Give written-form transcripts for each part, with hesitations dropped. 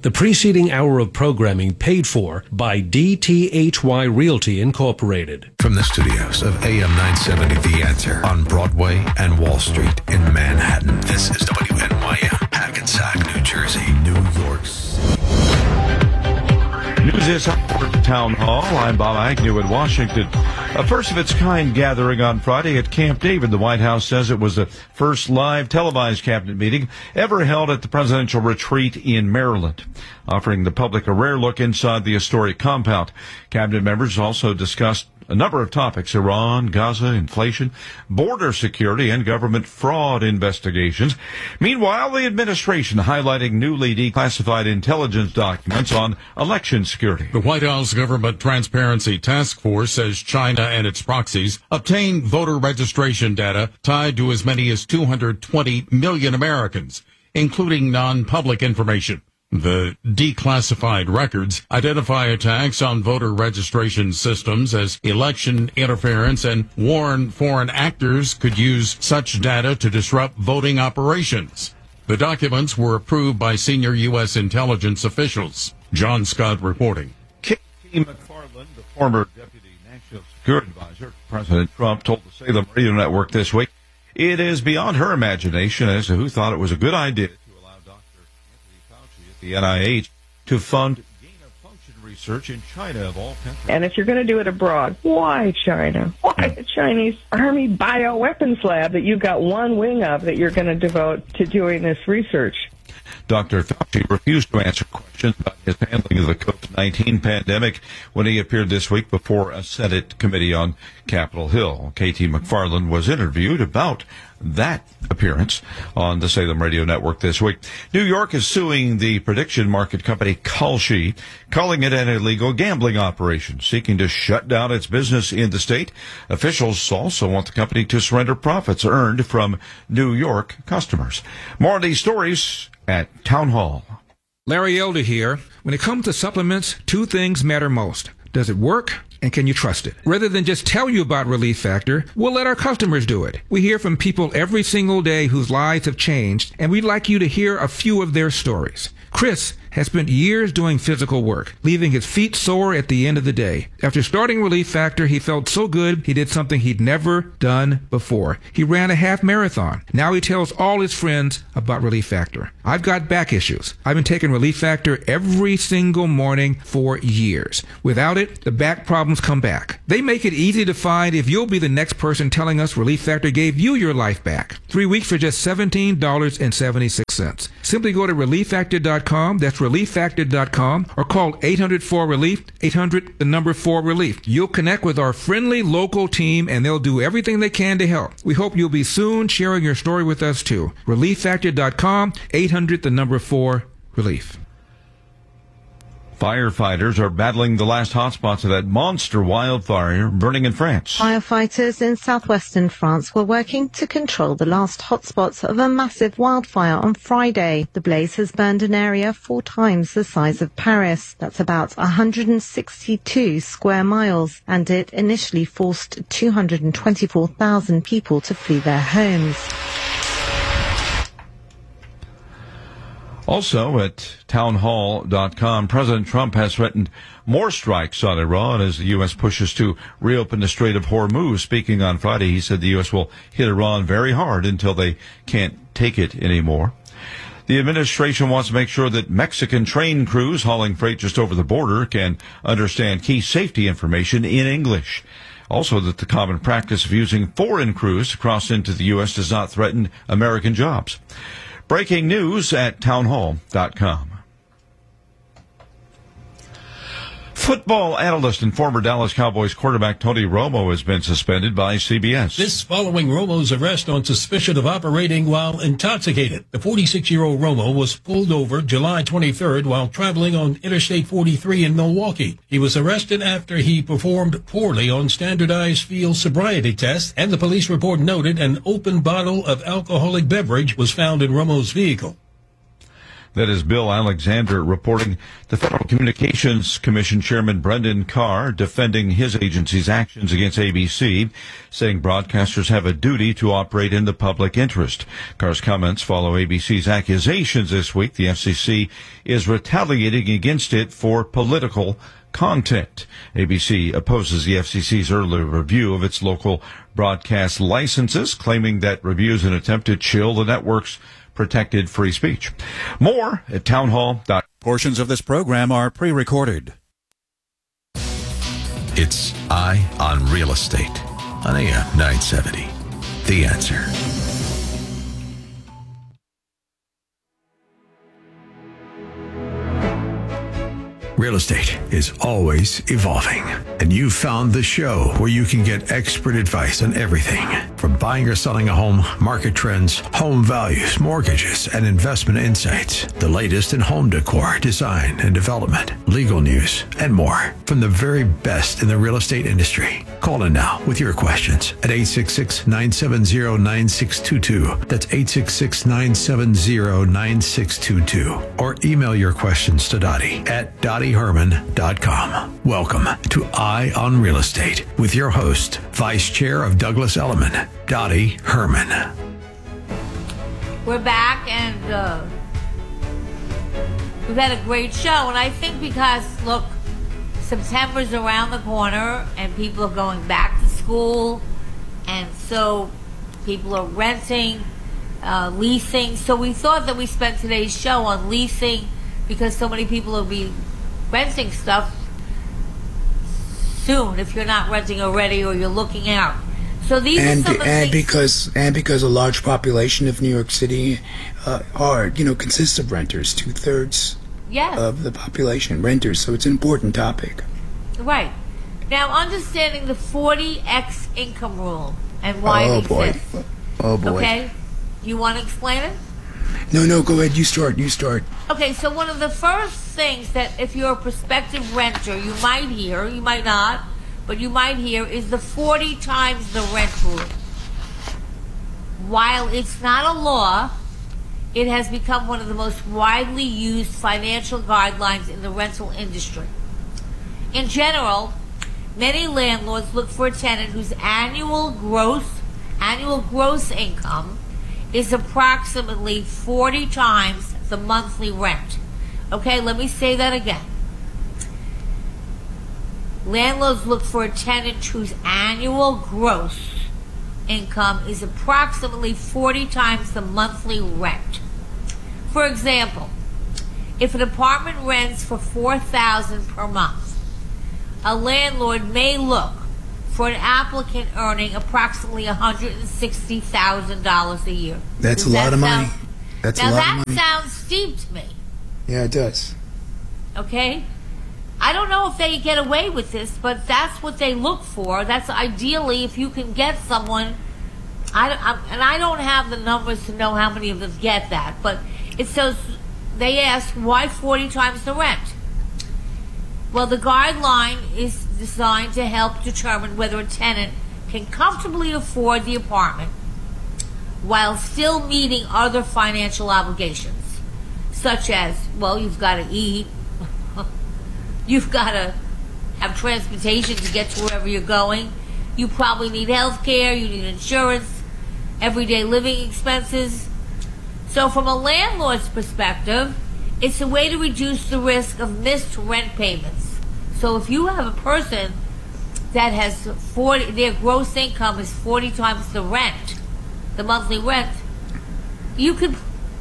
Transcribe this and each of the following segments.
The preceding hour of programming paid for by DTHY Realty Incorporated. From the studios of AM 970 The Answer on Broadway and Wall Street in Manhattan, this is WNYM, Hackensack, New Jersey, New York City. News is at Town Hall. I'm Bob Agnew in Washington. A first-of-its-kind gathering on Friday at Camp David. The White House says it was the first live televised cabinet meeting ever held at the presidential retreat in Maryland, offering the public a rare look inside the historic compound. Cabinet members also discussed a number of topics: Iran, Gaza, inflation, border security, and government fraud investigations. Meanwhile, the administration highlighting newly declassified intelligence documents on election security. The White House Government Transparency Task Force says China and its proxies obtained voter registration data tied to as many as 220 million Americans, including non-public information. The declassified records identify attacks on voter registration systems as election interference and warn foreign actors could use such data to disrupt voting operations. The documents were approved by senior U.S. intelligence officials. John Scott reporting. Katie McFarland, the former Deputy National Security Advisor to President Trump, told the Salem Radio Network this week it is beyond her imagination as to who thought it was a good idea the NIH to fund gain-of-function research in China of all countries. And if you're going to do it abroad, why China? Why the Chinese Army bioweapons lab that you've got one wing of that you're going to devote to doing this research? Dr. Fauci refused to answer questions about his handling of the COVID-19 pandemic when he appeared this week before a Senate committee on Capitol Hill. Katie McFarland was interviewed about that appearance on the Salem Radio Network this week. New York is suing the prediction market company Kalshi, calling it an illegal gambling operation, seeking to shut down its business in the state. Officials also want the company to surrender profits earned from New York customers. More on these stories at Town Hall. Larry Elder here. When it comes to supplements, two things matter most. Does it work? And can you trust it? Rather than just tell you about Relief Factor, we'll let our customers do it. We hear from people every single day whose lives have changed, and we'd like you to hear a few of their stories. Chris has spent years doing physical work, leaving his feet sore at the end of the day. After starting Relief Factor, he felt so good he did something he'd never done before. He ran a half marathon. Now he tells all his friends about Relief Factor. I've got back issues. I've been taking Relief Factor every single morning for years. Without it, the back problems come back. They make it easy to find if you'll be the next person telling us Relief Factor gave you your life back. 3 weeks for just $17.76. Simply go to ReliefFactor.com. That's ReliefFactor.com, or call 800-4RELIEF, 800-4RELIEF. You'll connect with our friendly local team, and they'll do everything they can to help. We hope you'll be soon sharing your story with us, too. ReliefFactor.com, 800-4RELIEF. Firefighters are battling the last hotspots of that monster wildfire burning in France. Firefighters in southwestern France were working to control the last hotspots of a massive wildfire on Friday. The blaze has burned an area 4 times the size of Paris. That's about 162 square miles, and it initially forced 224,000 people to flee their homes. Also at townhall.com, President Trump has threatened more strikes on Iran as the U.S. pushes to reopen the Strait of Hormuz. Speaking on Friday, he said the U.S. will hit Iran very hard until they can't take it anymore. The administration wants to make sure that Mexican train crews hauling freight just over the border can understand key safety information in English. Also, that the common practice of using foreign crews to cross into the U.S. does not threaten American jobs. Breaking news at townhall.com. Football analyst and former Dallas Cowboys quarterback Tony Romo has been suspended by CBS. This following Romo's arrest on suspicion of operating while intoxicated. The 46-year-old Romo was pulled over July 23rd while traveling on Interstate 43 in Milwaukee. He was arrested after he performed poorly on standardized field sobriety tests, and the police report noted an open bottle of alcoholic beverage was found in Romo's vehicle. That is Bill Alexander reporting. The Federal Communications Commission Chairman Brendan Carr defending his agency's actions against ABC, saying broadcasters have a duty to operate in the public interest. Carr's comments follow ABC's accusations this week the FCC is retaliating against it for political content. ABC opposes the FCC's early review of its local broadcast licenses, claiming that review is an attempt to chill the network's protected free speech. More at townhall.com. Portions of this program are pre-recorded. It's Eye on Real Estate on AM 970. The Answer. Real estate is always evolving, and you found the show where you can get expert advice on everything from buying or selling a home, market trends, home values, mortgages, and investment insights. The latest in home decor, design and development, legal news, and more from the very best in the real estate industry. Call in now with your questions at 866-970-9622. That's 866-970-9622. Or email your questions to Dottie at DottieHerman.com. Welcome to Eye on Real Estate with your host, Vice Chair of Douglas Elliman, Dottie Herman. We're back, and we've had a great show. And I think because, look, September's around the corner, and people are going back to school, and so people are renting, leasing. So we thought that we spent today's show on leasing because so many people will be renting stuff soon if you're not renting already or you're looking out. So these are some of the things. Because a large population of New York City consists of renters, 2/3 of the population renters. So it's an important topic. Right. Now, understanding the 40x income rule and why it exists. Oh boy. Okay. You want to explain it? No, go ahead. You start. Okay, so one of the first things that if you're a prospective renter, you might hear, you might not, but you might hear, is the 40 times the rent rule. While it's not a law, it has become one of the most widely used financial guidelines in the rental industry. In general, many landlords look for a tenant whose annual gross income is approximately 40 times the monthly rent. Okay, let me say that again. Landlords look for a tenant whose annual gross income is approximately 40 times the monthly rent. For example, if an apartment rents for $4,000 per month, a landlord may look for an applicant earning approximately $160,000 a year. That's a lot of money. That's a lot of money. That sounds steep to me. Yeah, it does. Okay? I don't know if they get away with this, but that's what they look for. That's ideally if you can get someone. I don't have the numbers to know how many of them get that, but it says they ask why 40 times the rent. Well, the guideline is designed to help determine whether a tenant can comfortably afford the apartment while still meeting other financial obligations, such as, well, you've got to eat, you've got to have transportation to get to wherever you're going, you probably need health care, you need insurance, everyday living expenses. So from a landlord's perspective, it's a way to reduce the risk of missed rent payments. So if you have a person that has their gross income is 40 times the rent, the monthly rent, you could,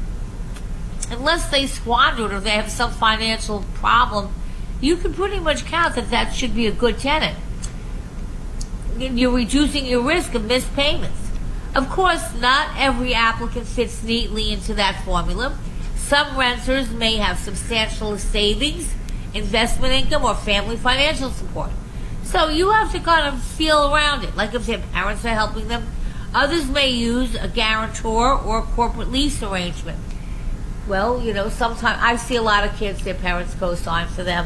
unless they squandered or they have some financial problem, you can pretty much count that should be a good tenant. You're reducing your risk of missed payments. Of course, not every applicant fits neatly into that formula. Some renters may have substantial savings, investment income, or family financial support. So you have to kind of feel around it, like if their parents are helping them. Others may use a guarantor or a corporate lease arrangement. Well, sometimes I see a lot of kids, their parents co-sign for them.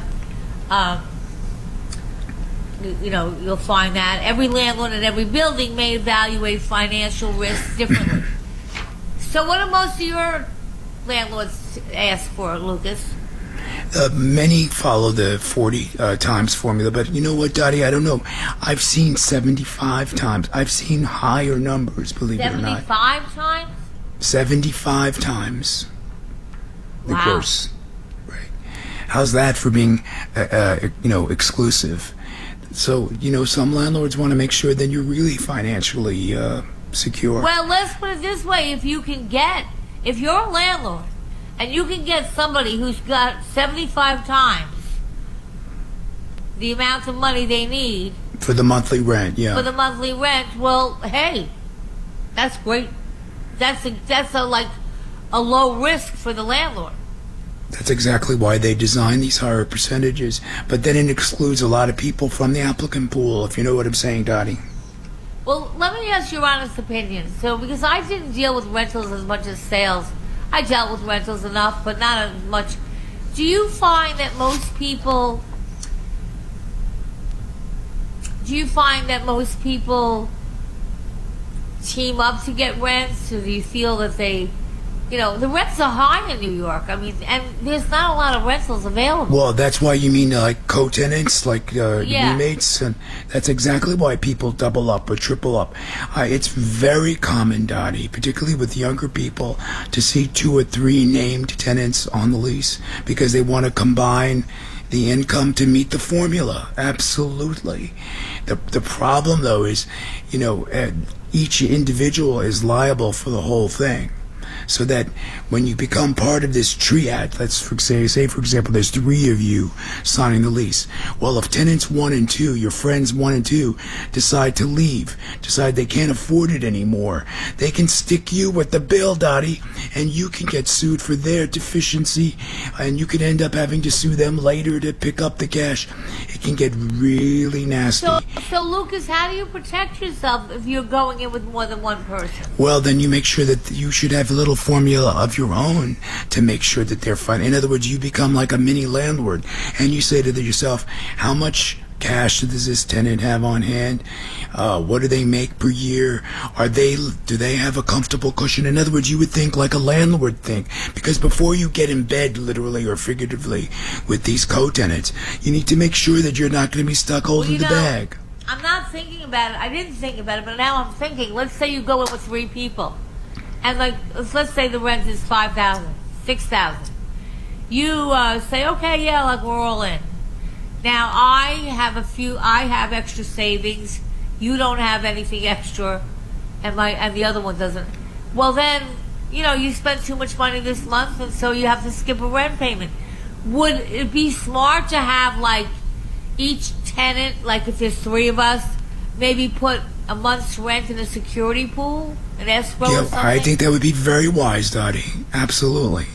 You'll find that every landlord in every building may evaluate financial risks differently. So what do most of your landlords ask for, Lucas? Many follow the 40 times formula, but you know what, Dottie? I don't know. I've seen 75 times. I've seen higher numbers, believe it or not. 75 times? 75 times. The Wow. gross. Right. How's that for being, exclusive? So, some landlords want to make sure that you're really financially secure. Well, let's put it this way. If you're a landlord and you can get somebody who's got 75 times the amount of money they need For the monthly rent, yeah. for the monthly rent, well, hey, that's great. That's a low risk for the landlord. That's exactly why they design these higher percentages. But then it excludes a lot of people from the applicant pool, if you know what I'm saying, Dottie. Well, let me ask your honest opinion. So, because I didn't deal with rentals as much as sales, I dealt with rentals enough, but not as much. Do you find that most people team up to get rents? Or do you feel that they, the rents are high in New York? I mean, and there's not a lot of rentals available. Well, that's why you mean like co-tenants, like roommates, and that's exactly why people double up or triple up. It's very common, Dottie, particularly with younger people, to see 2 or 3 named tenants on the lease because they want to combine the income to meet the formula. Absolutely. The problem, though, is, each individual is liable for the whole thing. So that when you become part of this triad, let's say for example, there's 3 of you signing the lease. Well, if tenants 1 and 2, your friends 1 and 2, decide to leave, decide they can't afford it anymore, they can stick you with the bill, Dottie, and you can get sued for their deficiency, and you could end up having to sue them later to pick up the cash. It can get really nasty. So Lucas, how do you protect yourself if you're going in with more than one person? Well, then you make sure that you should have a little formula of your own to make sure that they're fine. In other words, you become like a mini landlord, and you say to yourself, how much cash does this tenant have on hand? What do they make per year? Do they have a comfortable cushion? In other words, you would think like a landlord think, because before you get in bed, literally or figuratively, with these co-tenants, you need to make sure that you're not going to be stuck holding the bag. I'm not thinking about it. I didn't think about it, but now I'm thinking. Let's say you go in with 3 people. And let's say the rent is $5,000, $6,000. You say, okay, yeah, like we're all in. Now I have extra savings. You don't have anything extra, and the other one doesn't. Well, then, you spent too much money this month, and so you have to skip a rent payment. Would it be smart to have each tenant, if there's 3 of us, maybe put a month's rent in a security pool, an escrow or something? I think that would be very wise, Dottie. Absolutely.